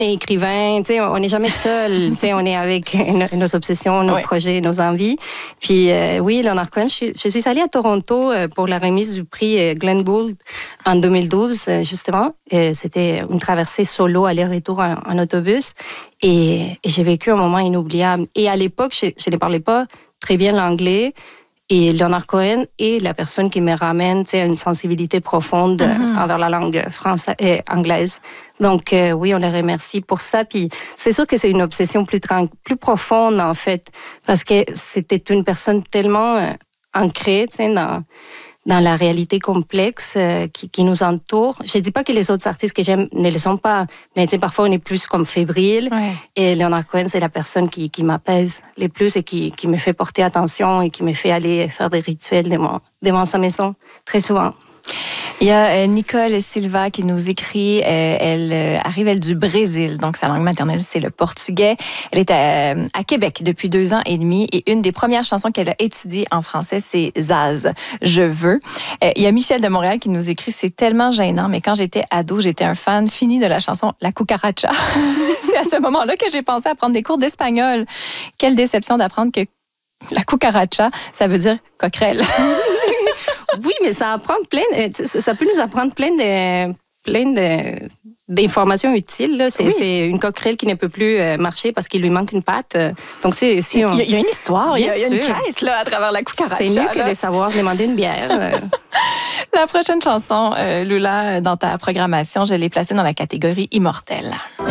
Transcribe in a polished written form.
est écrivain, tu sais, on n'est jamais seul. Tu sais, on est avec nos obsessions, nos projets, nos envies. Puis oui, Leonard Cohen, je suis allée à Toronto pour la remise du prix Glenn Gould en 2012, justement. C'était une traversée solo, aller-retour en autobus. Et j'ai vécu un moment inoubliable. Et à l'époque, je ne parlais pas très bien l'anglais. Et Leonard Cohen est la personne qui me ramène une sensibilité profonde envers la langue française et anglaise. Donc, oui, on le remercie pour ça. Puis, c'est sûr que c'est une obsession plus profonde, en fait, parce que c'était une personne tellement ancrée dans la réalité complexe qui nous entoure. Je ne dis pas que les autres artistes que j'aime ne le sont pas, mais parfois on est plus comme fébrile. Ouais. Et Leonard Cohen, c'est la personne qui m'apaise le plus et qui me fait porter attention et qui me fait aller faire des rituels devant sa maison, très souvent. Il y a Nicole Silva qui nous écrit. Elle arrive, du Brésil, donc sa langue maternelle, c'est le portugais. Elle est à Québec depuis 2 ans et demi et une des premières chansons qu'elle a étudiées en français, c'est Zaz, Je veux. Il y a Michel de Montréal qui nous écrit. C'est tellement gênant, mais quand j'étais ado, j'étais un fan fini de la chanson La Cucaracha. C'est à ce moment-là que j'ai pensé à prendre des cours d'espagnol. Quelle déception d'apprendre que la cucaracha, ça veut dire coquerelle. Oui, mais ça peut nous apprendre plein d'informations utiles. Là. C'est une coquerelle qui ne peut plus marcher parce qu'il lui manque une patte. Donc, il y a une histoire, il y a une quête là, à travers la cucaracha. C'est mieux que de savoir demander une bière. La prochaine chanson, Lula, dans ta programmation, je l'ai placée dans la catégorie immortelle.